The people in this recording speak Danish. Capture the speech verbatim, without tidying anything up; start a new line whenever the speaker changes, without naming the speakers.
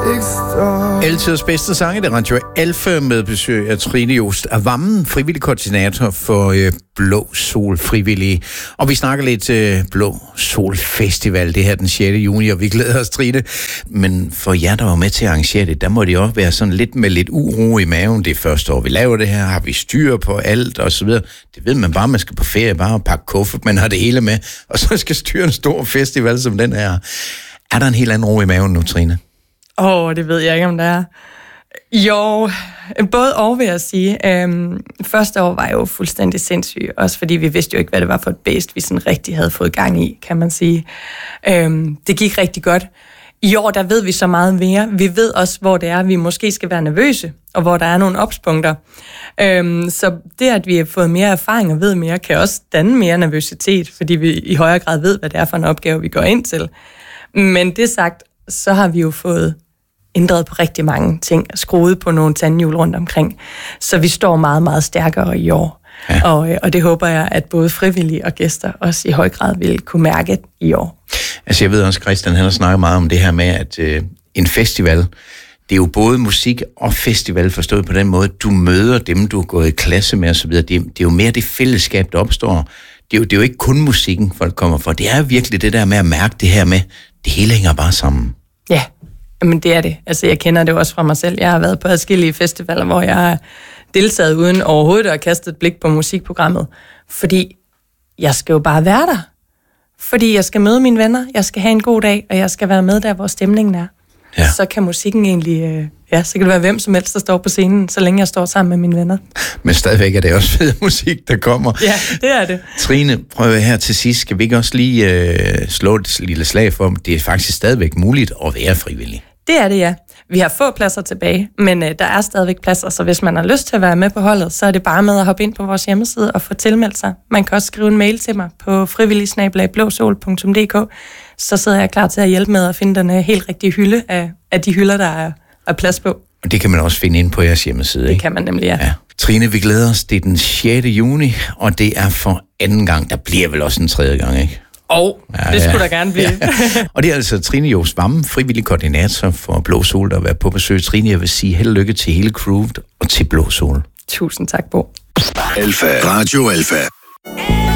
Altidens bedste sang i det Radio Alfa med besøg af Trine Jost af Vammen, frivillig koordinator for øh, Blå Sol Frivillige. Og vi snakker lidt øh, Blå Sol Festival, det her den sjette juni, og vi glæder os, Trine. Men for jer, der var med til at arrangere det, der må det også være sådan lidt med lidt uro i maven. Det første år, vi laver det her, har vi styr på alt og så videre. Det ved man bare, man skal på ferie, bare pakke kuffert, man har det hele med, og så skal styre en stor festival som den her. Er der en helt anden ro i maven nu, Trine?
Åh, oh, det ved jeg ikke, om der er. Jo, både og vil jeg sige. Øhm, første år var jo fuldstændig sindssyg, også fordi vi vidste jo ikke, hvad det var for et bæst, vi sådan rigtig havde fået gang i, kan man sige. Øhm, det gik rigtig godt. I år, der ved vi så meget mere. Vi ved også, hvor det er, vi måske skal være nervøse, og hvor der er nogle opspunkter. Øhm, så det, at vi har fået mere erfaring og ved mere, kan også danne mere nervøsitet, fordi vi i højere grad ved, hvad det er for en opgave, vi går ind til. Men det sagt, så har vi jo fået ændret på rigtig mange ting, skruet på nogle tandhjul rundt omkring. Så vi står meget, meget stærkere i år. Ja. Og, og det håber jeg, at både frivillige og gæster også i høj grad vil kunne mærke i år.
Altså jeg ved også, Christian, han har snakket meget om det her med, at øh, en festival, det er jo både musik og festival, forstået på den måde, du møder dem, du har gået i klasse med osv. Det, det er jo mere det fællesskab, der opstår. Det er, jo, det er jo ikke kun musikken, folk kommer for. Det er virkelig det der med at mærke det her med, det hele hænger bare sammen.
Ja, men det er det. Altså, jeg kender det også fra mig selv. Jeg har været på adskillige festivaler, hvor jeg har deltaget uden overhovedet at kaste et blik på musikprogrammet. Fordi jeg skal jo bare være der. Fordi jeg skal møde mine venner, jeg skal have en god dag, og jeg skal være med der, hvor stemningen er. Ja. Så kan musikken egentlig... Øh, ja, så kan det være hvem som helst, der står på scenen, så længe jeg står sammen med mine venner.
Men stadigvæk er det også fed musik, der kommer.
Ja, det er det.
Trine, prøv her til sidst. Skal vi ikke også lige øh, slå et lille slag for, om det er faktisk stadigvæk muligt at være frivillig?
Det er det, ja. Vi har få pladser tilbage, men øh, der er stadigvæk pladser, så hvis man har lyst til at være med på holdet, så er det bare med at hoppe ind på vores hjemmeside og få tilmeldt sig. Man kan også skrive en mail til mig på frivillig snabel-a blåsol punktum d k. Så sidder jeg klar til at hjælpe med at finde den helt rigtige hylde af, af de hylder, der er, er plads på.
Og det kan man også finde ind på jeres hjemmeside, ikke?
Det kan man nemlig, ja. ja.
Trine, vi glæder os. Det er den sjette juni, og det er for anden gang. Der bliver vel også en tredje gang, ikke?
Og ja, det skulle ja. der gerne blive. Ja.
Og det er altså Trine Jost Vammen, frivillig koordinator for Blå Sol, der har været på besøg. Trine, jeg vil sige held og lykke til hele crewet og til Blå Sol.
Tusind tak, Bo.
Alfa. Radio Alfa.